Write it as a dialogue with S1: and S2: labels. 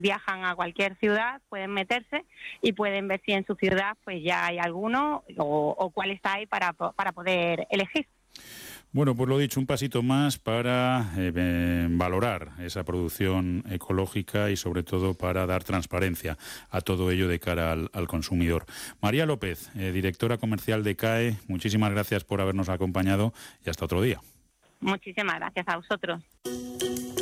S1: viajan a cualquier ciudad, pueden meterse y pueden ver si en su ciudad pues ya hay alguno o cuáles hay para poder elegir.
S2: Bueno, pues lo dicho, un pasito más para valorar esa producción ecológica y sobre todo para dar transparencia a todo ello de cara al consumidor. María López, directora comercial de CAE, muchísimas gracias por habernos acompañado y hasta otro día.
S1: Muchísimas gracias a vosotros.